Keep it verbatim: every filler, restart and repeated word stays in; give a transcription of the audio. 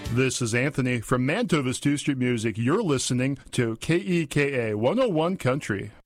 This is Anthony from Mantova's two Street Music. You're listening to K E K A one oh one Country.